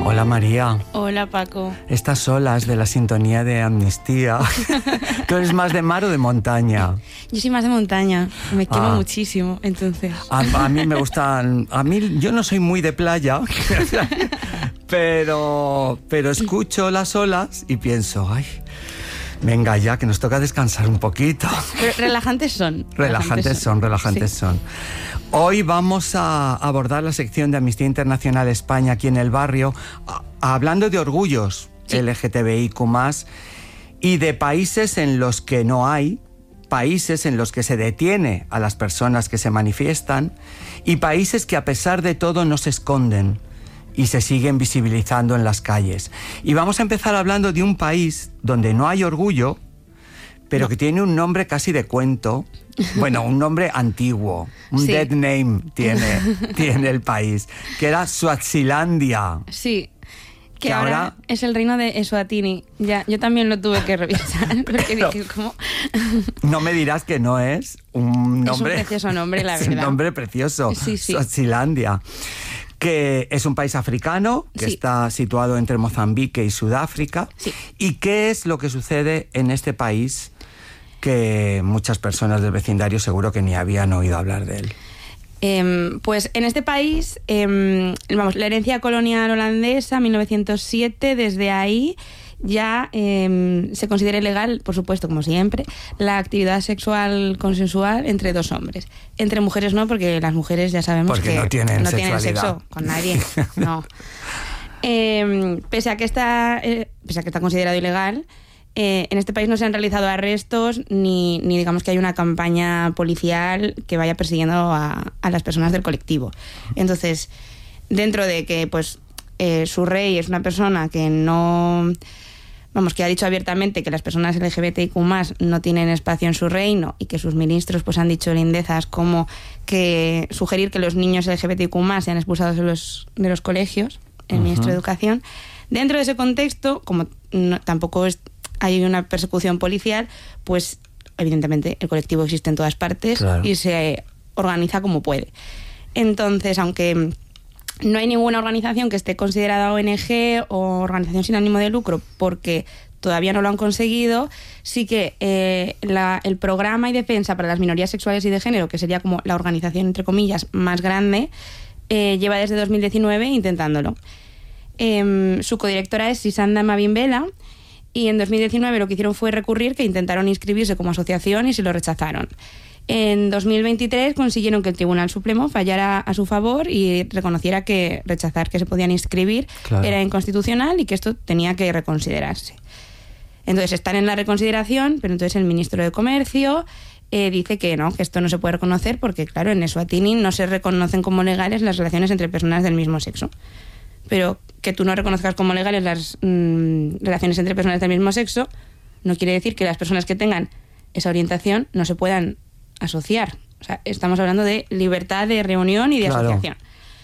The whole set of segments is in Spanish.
Hola María. Hola Paco. Estas olas de la sintonía de Amnistía. ¿Tú eres más de mar o de montaña? Yo soy más de montaña, me quemo muchísimo, entonces. A mí me gustan... yo no soy muy de playa, pero escucho las olas y pienso, ay, venga ya, que nos toca descansar un poquito. Pero relajantes son. Relajantes son. Hoy vamos a abordar la sección de Amnistía Internacional España aquí en el barrio, hablando de orgullos LGTBIQ+, y de países en los que no hay, países en los que se detiene a las personas que se manifiestan, y países que a pesar de todo no se esconden y se siguen visibilizando en las calles. Y vamos a empezar hablando de un país donde no hay orgullo, pero que tiene un nombre casi de cuento, bueno, un nombre antiguo, un dead name tiene el país, que era Suazilandia. Sí, que ahora es el reino de Eswatini. Ya, yo también lo tuve que revisar, porque dije, ¿cómo? No me dirás que no es un nombre... Es un precioso nombre, la verdad. Es un nombre precioso, sí. Suazilandia, que es un país africano, que está situado entre Mozambique y Sudáfrica. Sí. ¿Y qué es lo que sucede en este país que muchas personas del vecindario seguro que ni habían oído hablar de él? Pues en este país, la herencia colonial holandesa, 1907, desde ahí ya se considera ilegal, por supuesto, como siempre, la actividad sexual consensual entre dos hombres. Entre mujeres no, porque las mujeres ya sabemos que no tienen sexo con nadie. No. Pese a que está considerado ilegal, en este país no se han realizado arrestos ni digamos que hay una campaña policial que vaya persiguiendo a las personas del colectivo. Entonces, dentro de que pues su rey es una persona que que ha dicho abiertamente que las personas LGBTIQ+ no tienen espacio en su reino y que sus ministros pues han dicho lindezas como que sugerir que los niños LGBTIQ+ sean expulsados de los colegios, el ministro de Educación. Dentro de ese contexto, como tampoco hay una persecución policial, pues evidentemente el colectivo existe en todas partes y se organiza como puede. Entonces, aunque no hay ninguna organización que esté considerada ONG o organización sin ánimo de lucro porque todavía no lo han conseguido, sí que el programa y defensa para las minorías sexuales y de género, que sería como la organización, entre comillas, más grande, lleva desde 2019 intentándolo. Su codirectora es Sisanda Mabimbela, y en 2019 lo que hicieron fue recurrir, que intentaron inscribirse como asociación y se lo rechazaron. En 2023 consiguieron que el Tribunal Supremo fallara a su favor y reconociera que rechazar que se podían inscribir era inconstitucional y que esto tenía que reconsiderarse. Entonces están en la reconsideración, pero entonces el ministro de Comercio dice que no, que esto no se puede reconocer porque, claro, en Eswatini no se reconocen como legales las relaciones entre personas del mismo sexo. Pero que tú no reconozcas como legales las relaciones entre personas del mismo sexo no quiere decir que las personas que tengan esa orientación no se puedan asociar. O sea, estamos hablando de libertad de reunión y de asociación.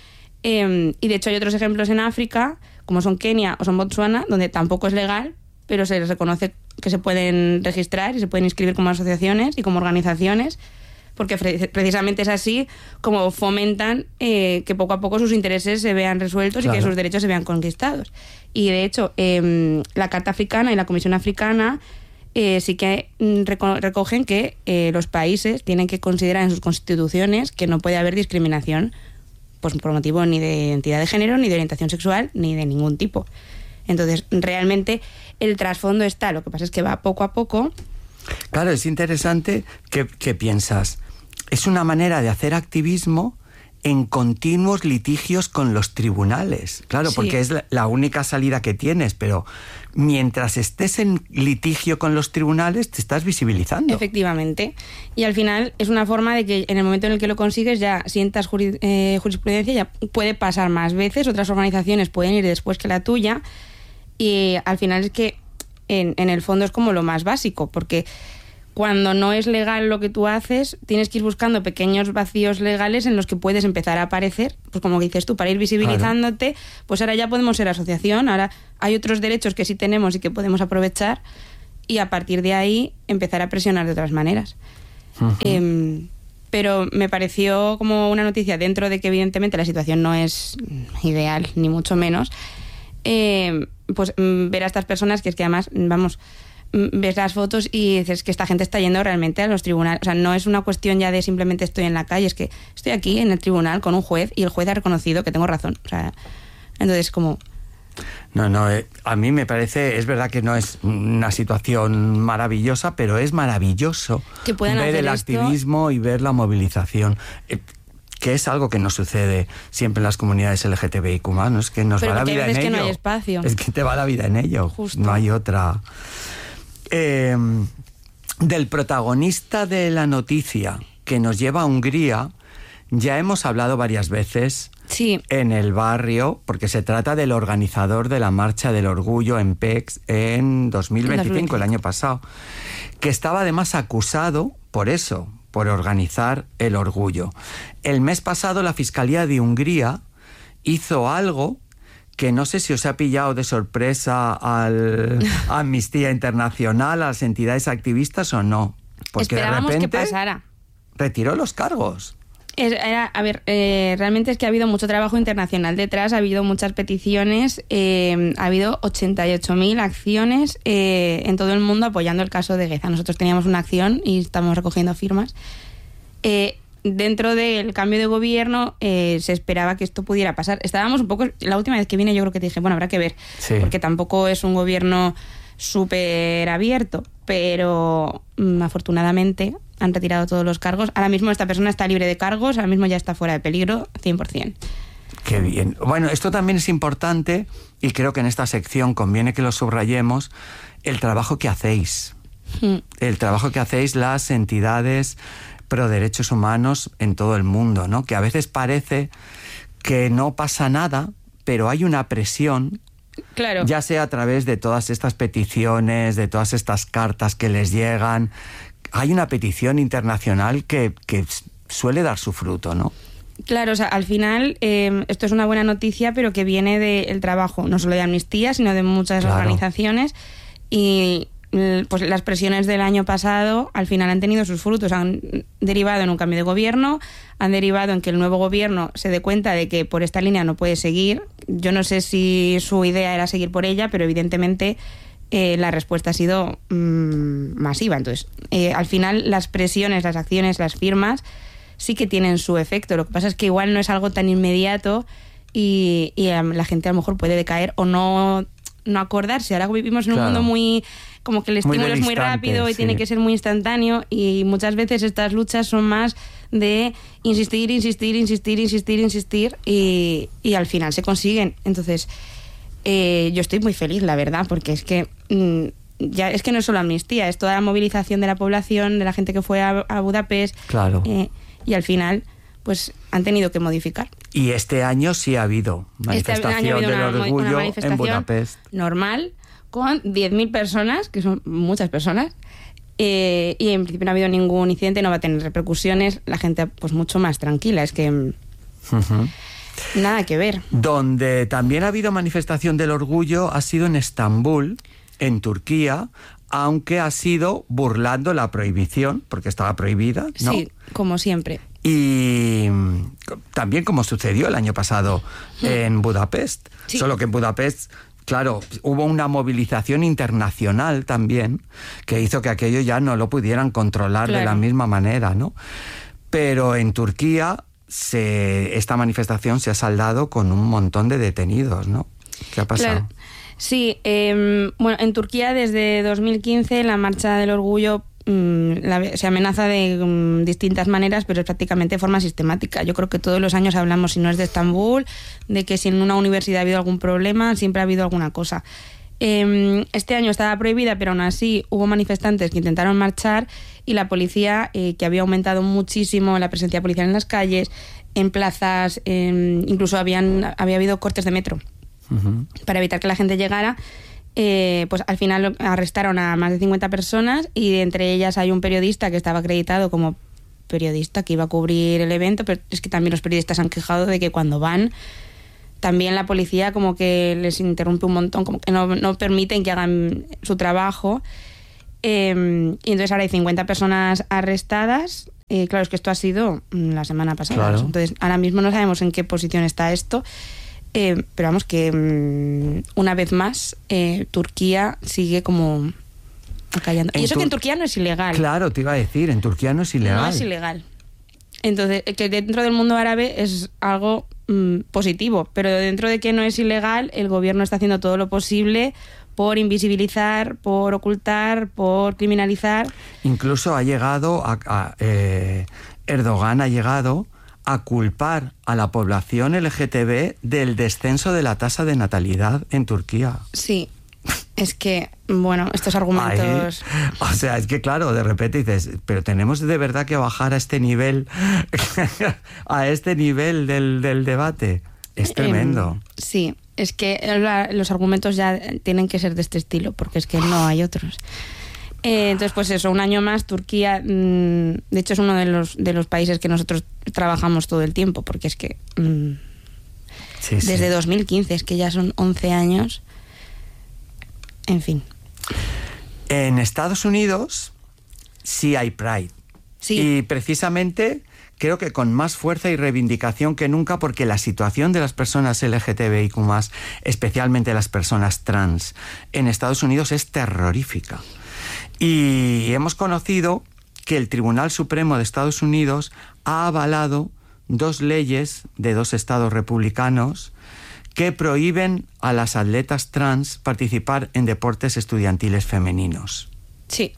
Y de hecho hay otros ejemplos en África, como son Kenia o son Botsuana, donde tampoco es legal, pero se les reconoce que se pueden registrar y se pueden inscribir como asociaciones y como organizaciones, porque precisamente es así como fomentan que poco a poco sus intereses se vean resueltos y que sus derechos se vean conquistados. Y de hecho, la Carta Africana y la Comisión Africana sí que recogen que los países tienen que considerar en sus constituciones que no puede haber discriminación pues, por motivo ni de identidad de género, ni de orientación sexual, ni de ningún tipo. Entonces, realmente el trasfondo está, lo que pasa es que va poco a poco. Claro, es interesante que piensas, es una manera de hacer activismo en continuos litigios con los tribunales. Claro, porque es la única salida que tienes, pero mientras estés en litigio con los tribunales te estás visibilizando. Efectivamente. Y al final es una forma de que en el momento en el que lo consigues ya sientas jurisprudencia, ya puede pasar más veces, otras organizaciones pueden ir después que la tuya, y al final es que en el fondo es como lo más básico, porque cuando no es legal lo que tú haces, tienes que ir buscando pequeños vacíos legales en los que puedes empezar a aparecer, pues como dices tú, para ir visibilizándote, pues ahora ya podemos ser asociación, ahora hay otros derechos que sí tenemos y que podemos aprovechar, y a partir de ahí empezar a presionar de otras maneras. Pero me pareció como una noticia, dentro de que evidentemente la situación no es ideal, ni mucho menos, pues ver a estas personas que es que además, vamos, ves las fotos y dices que esta gente está yendo realmente a los tribunales. O sea, no es una cuestión ya de simplemente estoy en la calle, es que estoy aquí en el tribunal con un juez y el juez ha reconocido que tengo razón. O sea, entonces como... No, a mí me parece, es verdad que no es una situación maravillosa, pero es maravilloso que puedan ver hacer el esto. activismo y ver la movilización. Que es algo que no sucede siempre en las comunidades LGTBIQ+, ¿no? Es que nos va la vida en ello. Pero que no hay espacio. Es que te va la vida en ello. Justo. No hay otra. Del protagonista de la noticia que nos lleva a Hungría, ya hemos hablado varias veces Sí. en el barrio, porque se trata del organizador de la Marcha del Orgullo en Pécs en 2025, el año pasado, que estaba además acusado por eso, por organizar el orgullo. El mes pasado la Fiscalía de Hungría hizo algo que no sé si os ha pillado de sorpresa al Amnistía Internacional, a las entidades activistas o no. Porque esperábamos de repente que pasara. retiró los cargos. Realmente es que ha habido mucho trabajo internacional detrás, ha habido muchas peticiones, ha habido 88.000 acciones en todo el mundo apoyando el caso de Geza. Nosotros teníamos una acción y estamos recogiendo firmas. Dentro del cambio de gobierno se esperaba que esto pudiera pasar. Estábamos un poco... La última vez que vine yo creo que te dije, bueno, habrá que ver, Sí. porque tampoco es un gobierno súper abierto, pero afortunadamente han retirado todos los cargos. Ahora mismo esta persona está libre de cargos, ahora mismo ya está fuera de peligro, 100%. Qué bien. Bueno, esto también es importante y creo que en esta sección conviene que lo subrayemos, el trabajo que hacéis. El trabajo que hacéis las entidades pro derechos humanos en todo el mundo, ¿no? Que a veces parece que no pasa nada, pero hay una presión, Claro. ya sea a través de todas estas peticiones, de todas estas cartas que les llegan. Hay una petición internacional que suele dar su fruto, ¿no? Claro, o sea, al final esto es una buena noticia, pero que viene del trabajo, no solo de Amnistía, sino de muchas organizaciones. Y pues las presiones del año pasado al final han tenido sus frutos, han derivado en un cambio de gobierno, han derivado en que el nuevo gobierno se dé cuenta de que por esta línea no puede seguir. Yo no sé si su idea era seguir por ella, pero evidentemente la respuesta ha sido masiva. Entonces, al final las presiones, las acciones, las firmas sí que tienen su efecto. Lo que pasa es que igual no es algo tan inmediato y la gente a lo mejor puede decaer o no acordarse. Ahora vivimos en un mundo muy... como que el estímulo es muy rápido y tiene que ser muy instantáneo, y muchas veces estas luchas son más de insistir y al final se consiguen. Entonces, yo estoy muy feliz, la verdad, porque es que ya es que no es solo Amnistía, es toda la movilización de la población, de la gente que fue a Budapest. Claro. Y al final pues han tenido que modificar. Y este año sí ha habido manifestación del orgullo en Budapest. Normal, con 10.000 personas, que son muchas personas, y en principio no ha habido ningún incidente, no va a tener repercusiones, la gente pues mucho más tranquila, es que nada que ver. Donde también ha habido manifestación del orgullo ha sido en Estambul, en Turquía, aunque ha sido burlando la prohibición, porque estaba prohibida, ¿no? Sí, como siempre. Y también como sucedió el año pasado en Budapest, Sí. Solo que en Budapest, claro, hubo una movilización internacional también que hizo que aquello ya no lo pudieran controlar de la misma manera, ¿no? Pero en Turquía esta manifestación se ha saldado con un montón de detenidos, ¿no? ¿Qué ha pasado? Claro. Sí, bueno, en Turquía desde 2015 la Marcha del Orgullo se amenaza de distintas maneras, pero es prácticamente de forma sistemática. Yo creo que todos los años hablamos, si no es de Estambul, de que si en una universidad ha habido algún problema, siempre ha habido alguna cosa. Este año estaba prohibida, pero aún así hubo manifestantes que intentaron marchar y la policía, que había aumentado muchísimo la presencia policial en las calles, en plazas, incluso había habido cortes de metro para evitar que la gente llegara. Pues al final arrestaron a más de 50 personas y entre ellas hay un periodista que estaba acreditado como periodista que iba a cubrir el evento, pero es que también los periodistas han quejado de que cuando van también la policía como que les interrumpe un montón, como que no permiten que hagan su trabajo, y entonces ahora hay 50 personas arrestadas. Claro, es que esto ha sido la semana pasada, claro. Entonces ahora mismo no sabemos en qué posición está esto. Pero vamos, que una vez más Turquía sigue como acallando. Y eso que en Turquía no es ilegal. Claro, te iba a decir, en Turquía no es ilegal. No es ilegal. Entonces, que dentro del mundo árabe es algo positivo, pero dentro de que no es ilegal, el gobierno está haciendo todo lo posible por invisibilizar, por ocultar, por criminalizar. Incluso ha llegado Erdogan ha llegado a culpar a la población LGTB del descenso de la tasa de natalidad en Turquía. Sí, es que, bueno, estos argumentos... O sea, es que claro, de repente dices, pero tenemos de verdad que bajar a este nivel, a este nivel del debate. Es tremendo. Sí, es que los argumentos ya tienen que ser de este estilo, porque es que no hay otros. Entonces, pues eso, un año más, Turquía, de hecho es uno de los países que nosotros trabajamos todo el tiempo, porque es que desde 2015, es que ya son 11 años, en fin. En Estados Unidos sí hay Pride. Sí. Y precisamente creo que con más fuerza y reivindicación que nunca, porque la situación de las personas LGTBIQ+, especialmente las personas trans, en Estados Unidos es terrorífica. Y hemos conocido que el Tribunal Supremo de Estados Unidos ha avalado 2 leyes de 2 estados republicanos que prohíben a las atletas trans participar en deportes estudiantiles femeninos. Sí.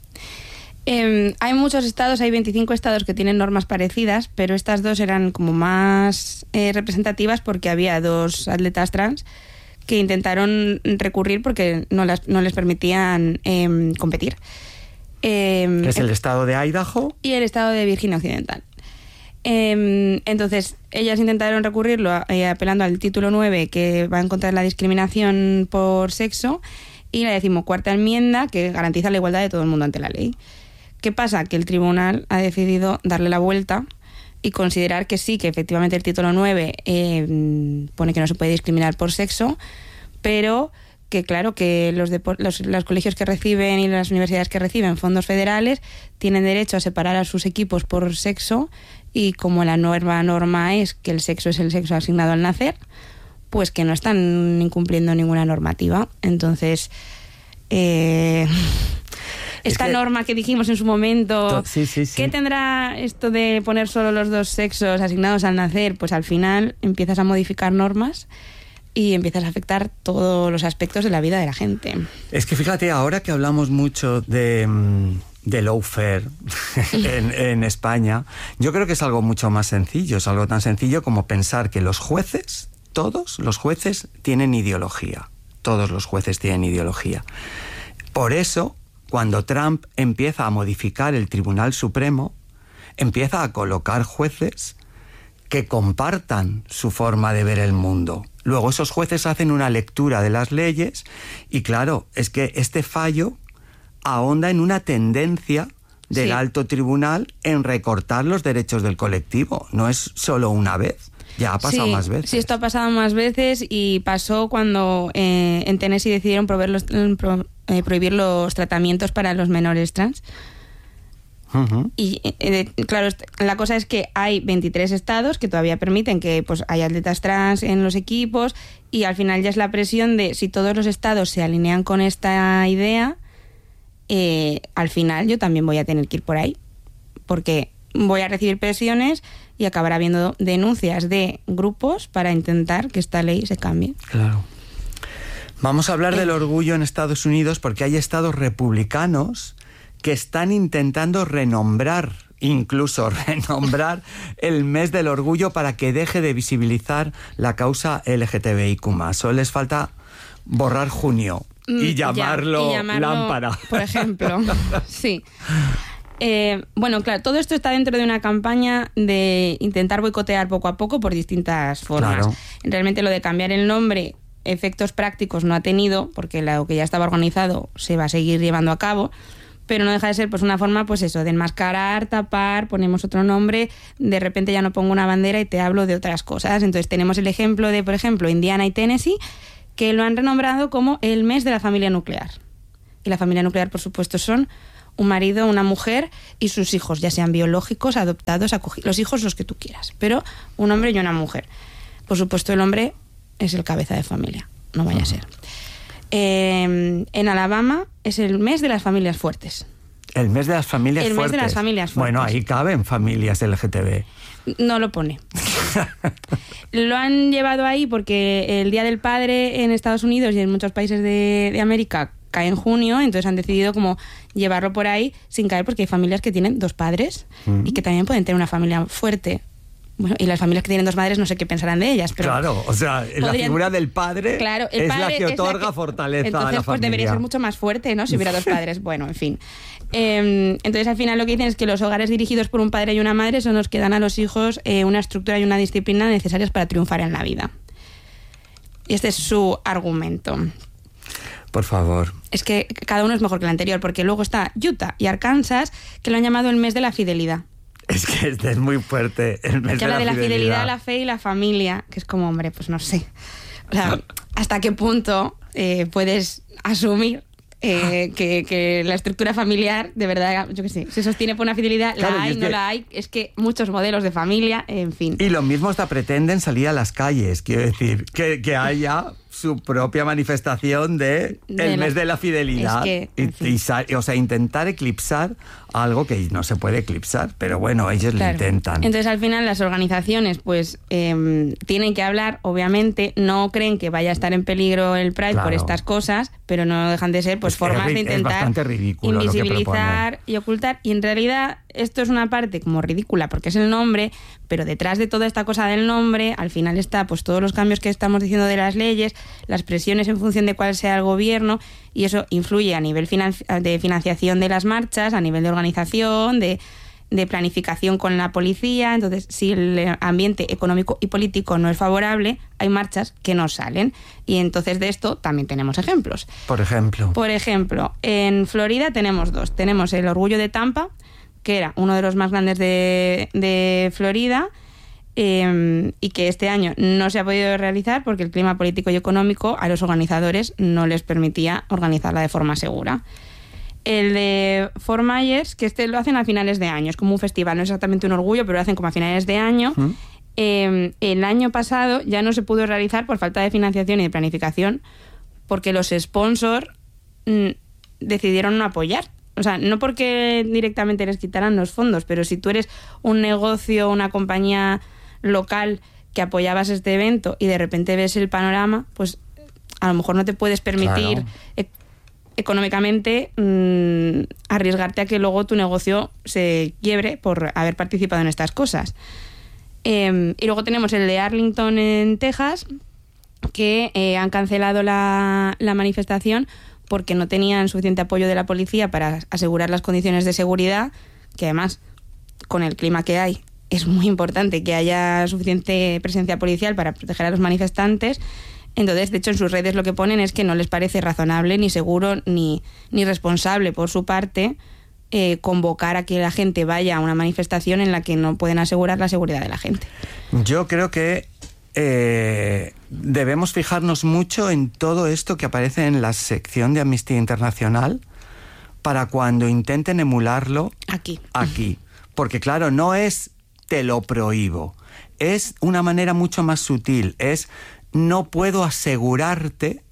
Hay muchos estados, hay 25 estados que tienen normas parecidas, pero estas 2 eran como más representativas porque había 2 atletas trans que intentaron recurrir porque no les permitían competir. Es el estado de Idaho y el estado de Virginia Occidental. Entonces, ellas intentaron recurrirlo apelando al título 9, que va en contra de la discriminación por sexo, y la 14ª enmienda, que garantiza la igualdad de todo el mundo ante la ley. ¿Qué pasa? Que el tribunal ha decidido darle la vuelta y considerar que sí, que efectivamente el título 9 pone que no se puede discriminar por sexo, pero que claro, que los colegios que reciben y las universidades que reciben fondos federales tienen derecho a separar a sus equipos por sexo, y como la nueva norma es que el sexo es el sexo asignado al nacer, pues que no están incumpliendo ninguna normativa. Entonces, esta norma que dijimos en su momento, sí. ¿qué tendrá esto de poner solo los 2 sexos asignados al nacer? Pues al final empiezas a modificar normas y empiezas a afectar todos los aspectos de la vida de la gente. Es que fíjate, ahora que hablamos mucho de lawfare en España, yo creo que es algo mucho más sencillo. Es algo tan sencillo como pensar que los jueces, todos los jueces, tienen ideología. Todos los jueces tienen ideología. Por eso, cuando Trump empieza a modificar el Tribunal Supremo, empieza a colocar jueces que compartan su forma de ver el mundo. Luego esos jueces hacen una lectura de las leyes y claro, es que este fallo ahonda en una tendencia del alto tribunal en recortar los derechos del colectivo. No es solo una vez, ya ha pasado más veces. Sí, esto ha pasado más veces y pasó cuando en Tennessee decidieron prohibir los tratamientos para los menores trans. Uh-huh. Y claro, la cosa es que hay 23 estados que todavía permiten que pues haya atletas trans en los equipos, y al final ya es la presión de si todos los estados se alinean con esta idea, al final yo también voy a tener que ir por ahí, porque voy a recibir presiones y acabará habiendo denuncias de grupos para intentar que esta ley se cambie. Claro. Vamos a hablar del orgullo en Estados Unidos, porque hay estados republicanos que están intentando incluso renombrar el mes del orgullo para que deje de visibilizar la causa LGTBIQ+. Solo les falta borrar junio y llamarlo lámpara. Por ejemplo, sí. Bueno, claro, todo esto está dentro de una campaña de intentar boicotear poco a poco por distintas formas. Claro. Realmente lo de cambiar el nombre, efectos prácticos no ha tenido, porque lo que ya estaba organizado se va a seguir llevando a cabo, pero no deja de ser pues una forma, pues eso, de enmascarar, tapar, ponemos otro nombre, de repente ya no pongo una bandera y te hablo de otras cosas. Entonces tenemos el ejemplo de, por ejemplo, Indiana y Tennessee, que lo han renombrado como el mes de la familia nuclear. Y la familia nuclear, por supuesto, son un marido, una mujer y sus hijos, ya sean biológicos, adoptados, acogidos, los hijos los que tú quieras, pero un hombre y una mujer. Por supuesto, el hombre es el cabeza de familia, no vaya a ser. En Alabama es el mes de las familias fuertes. El mes de las familias fuertes. El mes de las familias fuertes. Bueno, ahí caben familias LGTB. No lo pone. Lo han llevado ahí porque el Día del Padre en Estados Unidos y en muchos países de América cae en junio, entonces han decidido como llevarlo por ahí sin caer, porque hay familias que tienen 2 padres y que también pueden tener una familia fuerte. Bueno, y las familias que tienen 2 madres no sé qué pensarán de ellas, pero... Claro, o sea, la figura del padre, claro, es la que otorga fortaleza entonces, a la familia. Pues debería ser mucho más fuerte, ¿no? Si hubiera 2 padres. Bueno, en fin. Entonces, al final lo que dicen es que los hogares dirigidos por un padre y una madre son los que dan a los hijos una estructura y una disciplina necesarias para triunfar en la vida. Y este es su argumento. Por favor. Es que cada uno es mejor que el anterior, porque luego está Utah y Arkansas, que lo han llamado el mes de la fidelidad. Es que este es muy fuerte, el mes que habla de la fidelidad, la fe y la familia, que es como, hombre, pues no sé. O sea, ¿hasta qué punto puedes asumir que la estructura familiar, de verdad, yo qué sé, se sostiene por una fidelidad? Claro, la hay, no la hay, es que muchos modelos de familia, en fin. Y lo mismo hasta pretenden salir a las calles, quiero decir, que haya su propia manifestación del mes de la fidelidad. Es que, o sea, intentar eclipsar algo que no se puede eclipsar, pero bueno, ellos lo intentan. Entonces, al final, las organizaciones pues tienen que hablar, obviamente, no creen que vaya a estar en peligro el Pride por estas cosas, pero no dejan de ser pues formas de intentar invisibilizar y ocultar. Y en realidad, esto es una parte como ridícula, porque es el nombre, pero detrás de toda esta cosa del nombre, al final está pues todos los cambios que estamos diciendo de las leyes, las presiones en función de cuál sea el gobierno, y eso influye a nivel de financiación de las marchas, a nivel de organización, de planificación con la policía. Entonces, si el ambiente económico y político no es favorable, hay marchas que no salen. Y entonces de esto también tenemos ejemplos. Por ejemplo, en Florida tenemos 2. Tenemos el Orgullo de Tampa, que era uno de los más grandes de Florida, y que este año no se ha podido realizar porque el clima político y económico a los organizadores no les permitía organizarla de forma segura. El de Fort Myers, que lo hacen a finales de año, es como un festival, no es exactamente un orgullo, pero lo hacen como a finales de año. El año pasado ya no se pudo realizar por falta de financiación y de planificación, porque los sponsors decidieron no apoyar. O sea, no porque directamente les quitaran los fondos, pero si tú eres un negocio, una compañía local que apoyabas este evento y de repente ves el panorama, pues a lo mejor no te puedes permitir económicamente arriesgarte a que luego tu negocio se quiebre por haber participado en estas cosas. Y luego tenemos el de Arlington en Texas, que han cancelado la manifestación porque no tenían suficiente apoyo de la policía para asegurar las condiciones de seguridad, que además, con el clima que hay, es muy importante que haya suficiente presencia policial para proteger a los manifestantes. Entonces, de hecho, en sus redes lo que ponen es que no les parece razonable, ni seguro, ni responsable por su parte convocar a que la gente vaya a una manifestación en la que no pueden asegurar la seguridad de la gente. Yo creo que debemos fijarnos mucho en todo esto que aparece en la sección de Amnistía Internacional para cuando intenten emularlo aquí. Porque claro, no es te lo prohíbo, es una manera mucho más sutil, es no puedo asegurarte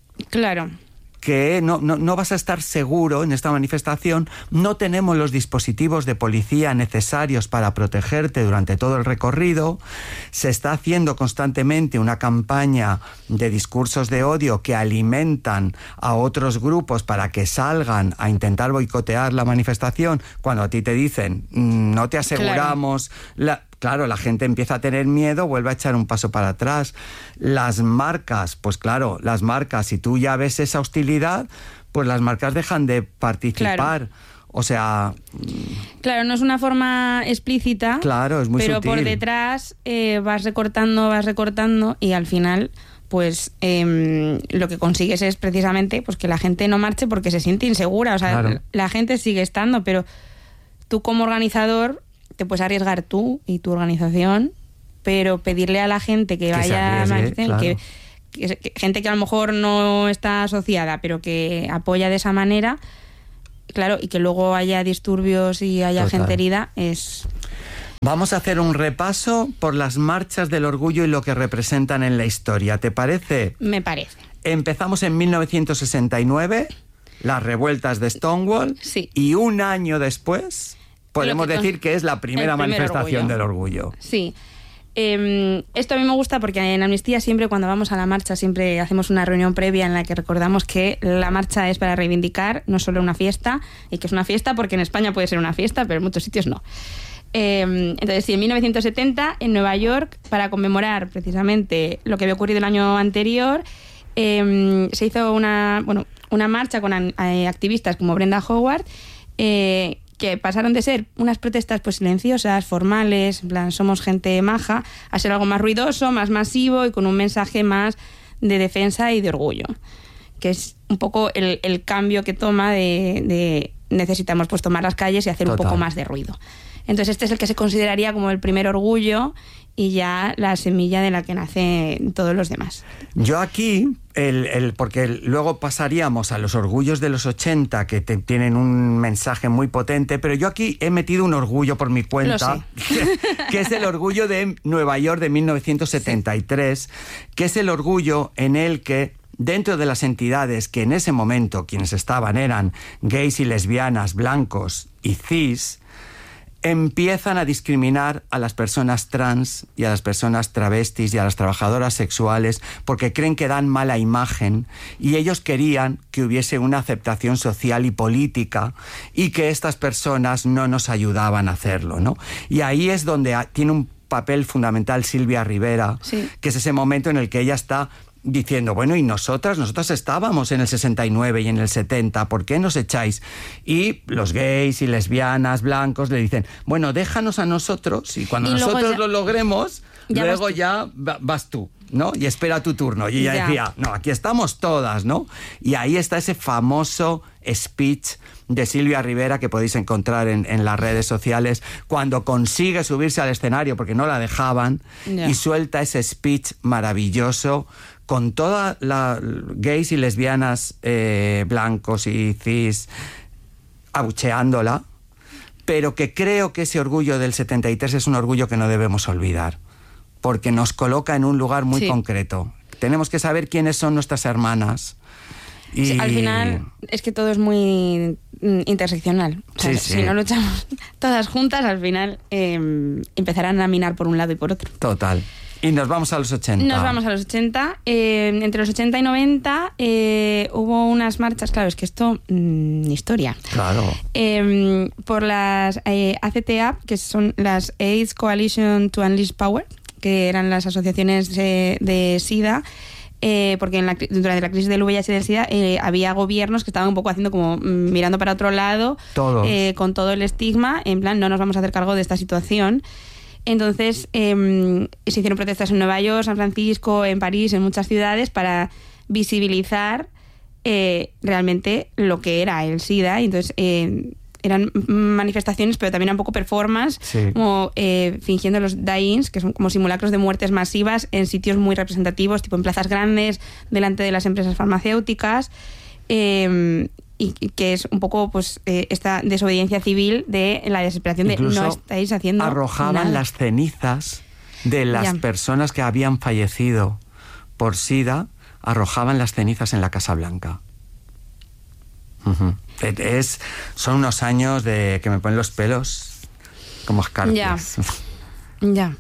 que no vas a estar seguro en esta manifestación, no tenemos los dispositivos de policía necesarios para protegerte durante todo el recorrido, se está haciendo constantemente una campaña de discursos de odio que alimentan a otros grupos para que salgan a intentar boicotear la manifestación, cuando a ti te dicen no te aseguramos... Claro, la gente empieza a tener miedo, vuelve a echar un paso para atrás. Las marcas, pues claro, si tú ya ves esa hostilidad, pues las marcas dejan de participar. Claro. O sea... Claro, no es una forma explícita, claro, es muy pero sutil. Por detrás vas recortando y al final pues lo que consigues es precisamente pues que la gente no marche porque se siente insegura. O sea, la gente sigue estando, pero tú como organizador te puedes arriesgar tú y tu organización, pero pedirle a la gente que vaya que gente que a lo mejor no está asociada, pero que apoya de esa manera, claro, y que luego haya disturbios y haya gente herida, es... Vamos a hacer un repaso por las marchas del orgullo y lo que representan en la historia. ¿Te parece? Me parece. Empezamos en 1969, las revueltas de Stonewall, sí. Y un año después podemos decir que es la primera manifestación del orgullo. Sí. Esto a mí me gusta porque en Amnistía siempre, cuando vamos a la marcha, siempre hacemos una reunión previa en la que recordamos que la marcha es para reivindicar, no solo una fiesta, y que es una fiesta porque en España puede ser una fiesta, pero en muchos sitios no. Entonces, sí, en 1970, en Nueva York, para conmemorar precisamente lo que había ocurrido el año anterior, se hizo una marcha con activistas como Brenda Howard, que pasaron de ser unas protestas pues silenciosas, formales, en plan somos gente maja, a ser algo más ruidoso, más masivo y con un mensaje más de defensa y de orgullo, que es un poco el cambio que toma de necesitamos pues tomar las calles y hacer un poco más de ruido. Entonces este es el que se consideraría como el primer orgullo y ya la semilla de la que nacen todos los demás. Yo aquí, porque luego pasaríamos a los orgullos de los 80 que tienen un mensaje muy potente, pero yo aquí he metido un orgullo por mi cuenta, que es el orgullo de Nueva York de 1973, que es el orgullo en el que dentro de las entidades que en ese momento quienes estaban eran gays y lesbianas, blancos y cis, empiezan a discriminar a las personas trans y a las personas travestis y a las trabajadoras sexuales porque creen que dan mala imagen y ellos querían que hubiese una aceptación social y política y que estas personas no nos ayudaban a hacerlo, ¿no? Y ahí es donde tiene un papel fundamental Silvia Rivera, sí. Que es ese momento en el que ella está diciendo, bueno, ¿y nosotras estábamos en el 69 y en el 70, ¿por qué nos echáis? Y los gays y lesbianas, blancos, le dicen, bueno, déjanos a nosotros y cuando nosotros lo logremos, luego ya vas tú, ¿no? Y espera tu turno. Y ella decía, no, aquí estamos todas, ¿no? Y ahí está ese famoso speech de Silvia Rivera que podéis encontrar en las redes sociales cuando consigue subirse al escenario porque no la dejaban y suelta ese speech maravilloso con todas las gays y lesbianas blancos y cis abucheándola, pero que creo que ese orgullo del 73 es un orgullo que no debemos olvidar, porque nos coloca en un lugar muy concreto. Tenemos que saber quiénes son nuestras hermanas. Y sí, al final es que todo es muy interseccional. O sea, si no luchamos todas juntas, al final empezarán a minar por un lado y por otro. Total. Y nos vamos a los 80. Nos vamos a los 80. Entre los 80 y 90 hubo unas marchas, claro, es que esto, historia. Claro. Por las ACTA, que son las AIDS Coalition to Unleash Power, que eran las asociaciones de SIDA, porque durante la crisis del VIH y del SIDA había gobiernos que estaban un poco haciendo como mirando para otro lado, con todo el estigma, en plan, no nos vamos a hacer cargo de esta situación. Entonces se hicieron protestas en Nueva York, San Francisco, en París, en muchas ciudades para visibilizar realmente lo que era el SIDA. Y entonces eran manifestaciones, pero también un poco performance, como fingiendo los die-ins, que son como simulacros de muertes masivas en sitios muy representativos, tipo en plazas grandes, delante de las empresas farmacéuticas. Y que es un poco pues esta desobediencia civil de la desesperación de no estáis haciendo arrojaban nada. Las cenizas de las personas que habían fallecido por SIDA, arrojaban las cenizas en la Casa Blanca. Son unos años de que me ponen los pelos como escarpias. Ya.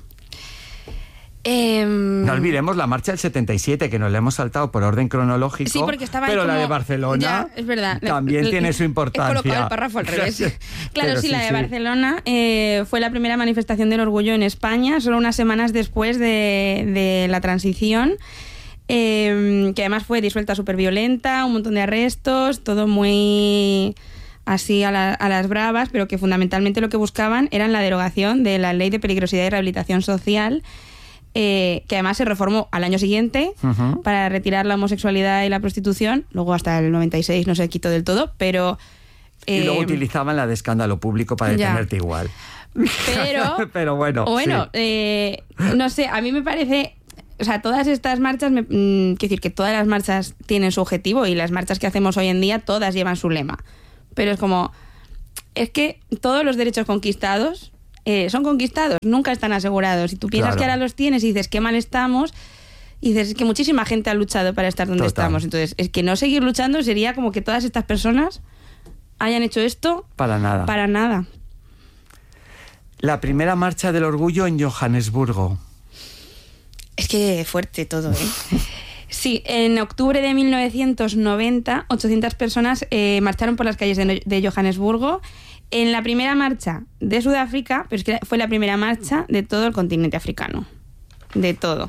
No olvidemos la marcha del 77, que nos la hemos saltado por orden cronológico. Sí, porque estaba pero como, la de Barcelona es verdad, también tiene su importancia. He colocado el párrafo al revés. Claro, pero sí, la de Barcelona fue la primera manifestación del orgullo en España, solo unas semanas después de la transición, que además fue disuelta súper violenta, un montón de arrestos, todo muy así a las bravas, pero que fundamentalmente lo que buscaban era la derogación de la Ley de Peligrosidad y Rehabilitación Social, que además se reformó al año siguiente para retirar la homosexualidad y la prostitución. Luego hasta el 96 no se quitó del todo, pero... y luego utilizaban la de escándalo público para detenerte igual. Pero bueno, no sé, a mí me parece... O sea, todas estas marchas, quiero decir que todas las marchas tienen su objetivo y las marchas que hacemos hoy en día todas llevan su lema. Pero es como... Es que todos los derechos conquistados son conquistados, nunca están asegurados. Y tú piensas que ahora los tienes y dices, qué mal estamos, y dices, es que muchísima gente ha luchado para estar donde estamos. Entonces, es que no seguir luchando sería como que todas estas personas hayan hecho esto para nada. Para nada. La primera marcha del orgullo en Johannesburgo. Es que fuerte todo, ¿eh? Sí, en octubre de 1990, 800 personas marcharon por las calles de Johannesburgo. En la primera marcha de Sudáfrica, pero es que fue la primera marcha de todo el continente africano. De todo.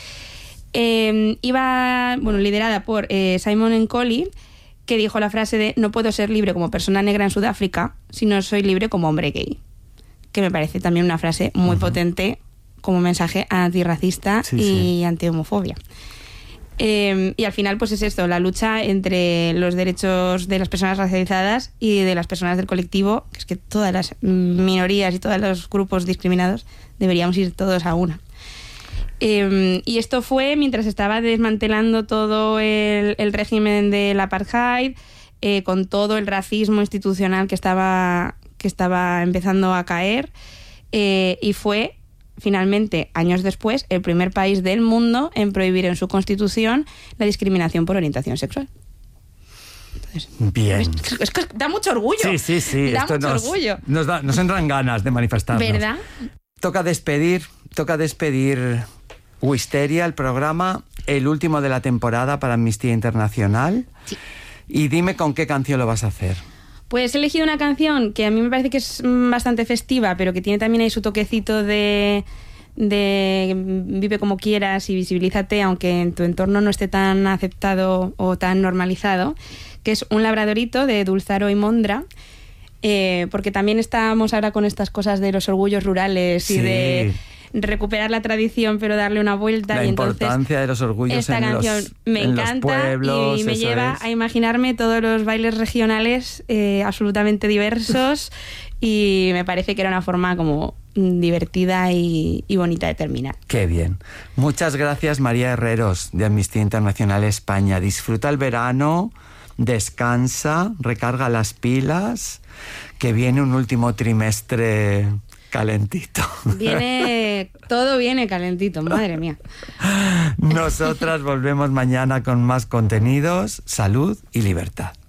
Iba, liderada por Simon Nkoli, que dijo la frase de no puedo ser libre como persona negra en Sudáfrica si no soy libre como hombre gay. Que me parece también una frase muy potente como mensaje antirracista y antihomofobia. Y al final, pues es esto, la lucha entre los derechos de las personas racializadas y de las personas del colectivo, que es que todas las minorías y todos los grupos discriminados deberíamos ir todos a una. Y esto fue mientras estaba desmantelando todo el régimen del apartheid, con todo el racismo institucional que estaba empezando a caer, y fue finalmente, años después, el primer país del mundo en prohibir en su constitución la discriminación por orientación sexual. Entonces, bien. Es que da mucho orgullo. Sí. Da esto mucho orgullo. Nos entran ganas de manifestarnos. ¿Verdad? Toca despedir Wisteria, el programa, el último de la temporada para Amnistía Internacional. Sí. Y dime con qué canción lo vas a hacer. Pues he elegido una canción que a mí me parece que es bastante festiva, pero que tiene también ahí su toquecito de vive como quieras y visibilízate, aunque en tu entorno no esté tan aceptado o tan normalizado, que es Un labradorito de Dulzaro y Mondra, porque también estamos ahora con estas cosas de los orgullos rurales y de recuperar la tradición pero darle una vuelta. La importancia de los orgullos esta canción me encanta pueblos, y me lleva a imaginarme todos los bailes regionales absolutamente diversos y me parece que era una forma como divertida y bonita de terminar. Qué bien. Muchas gracias, María Herreros, de Amnistía Internacional España. Disfruta el verano, descansa, recarga las pilas, que viene un último trimestre calentito. Todo viene calentito, madre mía. Nosotras volvemos mañana con más contenidos, salud y libertad.